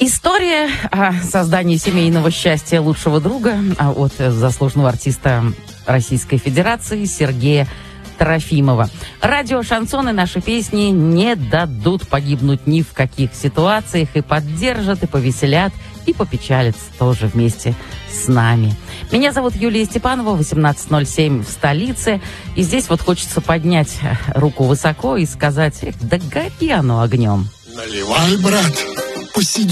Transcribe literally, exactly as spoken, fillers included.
История о создании семейного счастья лучшего друга от заслуженного артиста Российской Федерации Сергея Трофимова. Радио «Шансон» и наши песни не дадут погибнуть ни в каких ситуациях, и поддержат, и повеселят, и попечалятся тоже вместе с нами. Меня зовут Юлия Степанова, восемнадцать ноль семь в столице. И здесь вот хочется поднять руку высоко и сказать: эх, да гори оно огнем. Наливай, брат, посиди.